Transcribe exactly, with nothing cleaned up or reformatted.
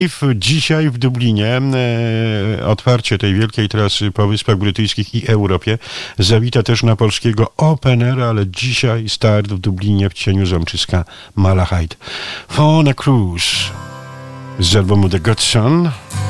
W, dzisiaj w Dublinie e, otwarcie tej wielkiej trasy po Wyspach Brytyjskich i Europie zawita też na polskiego Open Air, ale dzisiaj start w Dublinie w cieniu zamczyska Malahide. Fauna Cruise z albumu The Godson.